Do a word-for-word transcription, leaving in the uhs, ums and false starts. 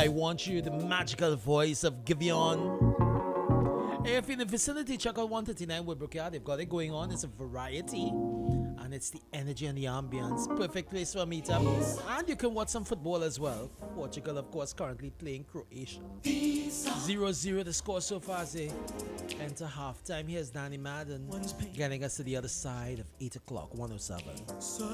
I Want You, the magical voice of Giveon. If you're in the vicinity, check out one thirty-nine Woodbrook Yard. They've got it going on. It's a variety. And it's the energy and the ambience. Perfect place for a meetup. And you can watch some football as well. Portugal, of course, currently playing Croatia. zero zero the score so far as they enter halftime. Here's Danny Madden getting us to the other side of eight o'clock, one oh seven.